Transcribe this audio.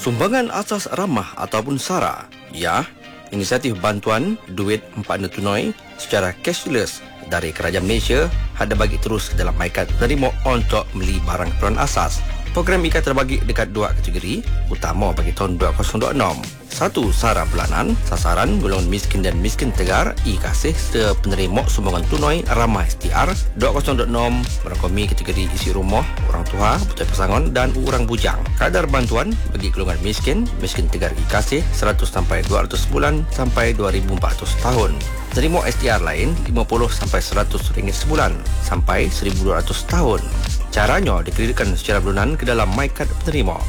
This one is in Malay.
Sumbangan asas ramah ataupun SARA, ya, inisiatif bantuan duit empana tunai secara cashless dari Kerajaan Malaysia ada bagi terus ke dalam mycard penerima untuk beli barang keperluan asas. Program IKA terbagi dekat dua kategori utama bagi tahun 2026. Satu, SARA bulanan, sasaran golongan miskin dan miskin tegar, kasih serta penerima sumbangan tunai ramah STR 2026 merangkumi kategori isi rumah, orang tua, betul pasangan dan orang bujang. Kadar bantuan bagi golongan miskin, miskin tegar kasih 100 sampai 200 bulan sampai 2400 tahun. Penerima STR lain 50 sampai 100 ringgit sebulan sampai 1200 tahun. Caranya dikreditkan secara bulanan ke dalam mycard penerima.